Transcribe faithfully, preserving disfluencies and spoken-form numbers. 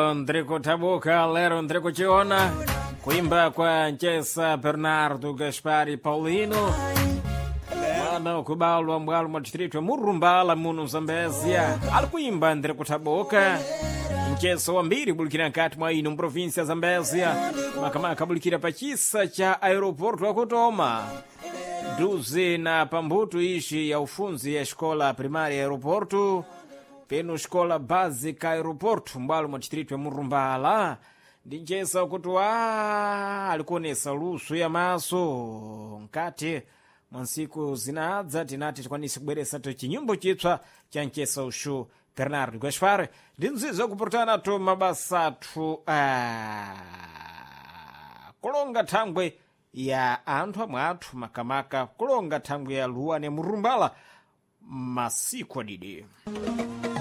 lero ndrikutabuka lero ndrikuchiona kuimba kwa Nchesa Bernardo Gaspari Paulino mwana kubalwa mbwalo mwa distrito Murumbala muno Zambezia ali kuimba ndrikutabuka Nchesa wambiri bulikira nkati mwa ino provincia Zambezia makamaka bulikira pa chisa cha aeroporto wa Kutoma duzi na pambuto ishi ya ufunzi ya escola primária aeroporto peno escola básica aeroporto mbwalo mwa distrito ya Murumbala ndi Nchesa kuti wa alikuonesa luso ya maso nkati mwa nsiku zinadza tinati tikwanise kubweresa to chinyimbo chitswa cha Nchesa ushu Bernardo Gaspar ndi nzizo kupurutana to mabasa athu kulonga thangwe ya anthu amwe athu makamaka kulonga thangwe ya luwa ne Murumbala masiku adidi.